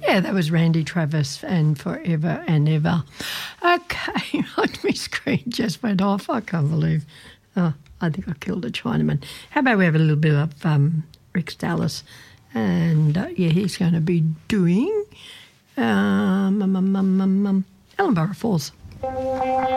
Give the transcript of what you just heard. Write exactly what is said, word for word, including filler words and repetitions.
Yeah, that was Randy Travis and Forever and Ever. Okay, my screen just went off. I can't believe. Oh, I think I killed a Chinaman. How about we have a little bit of um, Rick Dallas? And, uh, yeah, he's going to be doing um, um, um, um, um, Ellenborough Falls.